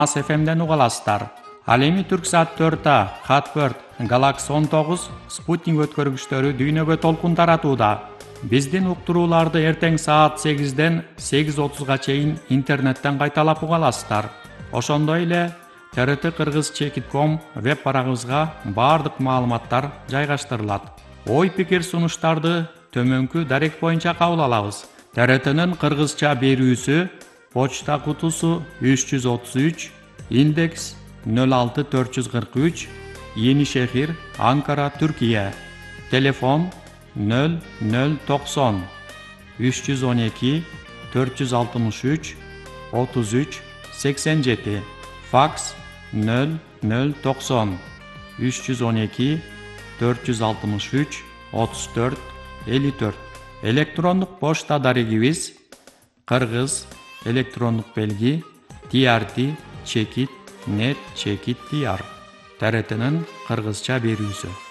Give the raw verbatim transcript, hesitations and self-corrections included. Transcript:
Ас эф эмден уга аласыздар. Ал эми Түрксат төрт А, Хатберт, Галакс он тогуз, спутник өткөргүчтөрү дүйнөгө толкун таратууда. Биздин уктурууларды эртең саат сегизден сегиз отузга чейин интернеттен кайталап уга аласыздар. Ошондой эле тэ эр тэ кыргыз чекит точка ком веб барагыбызга баардык маалыматтар жайгаштырылат. Ой пикир сунуштарды төмөнкү дарек боюнча кабыл алабыз. тэ эр тэнин кыргызча берүүсү почта кутусу үч жүз отуз үч, индекс нөл алты төрт жүз кырк үч, Yeni Şehir, Ankara, Türkiye. Telefon nol nol doksan üç yüz on iki dört yüz altmış üç otuz üç seksen yedi. Fax nol nol doksan üç yüz on iki dört yüz altmış üç otuz dört elli dört. Elektronluk poçta darigimiz Kırgız elektronluk belgi T R T Çekit net Çekit diyar. тэ эр тэнин кыргызча берүүсү.